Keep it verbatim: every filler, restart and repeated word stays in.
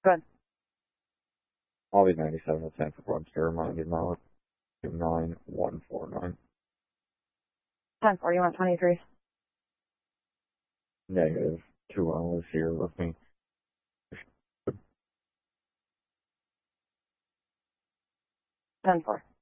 Go ahead. I'll be ninety-seven with Sanford Webster, Mountain Mileage, two nine one four nine. ten four, you want twenty-three? Negative. Two hours here with me. ten four.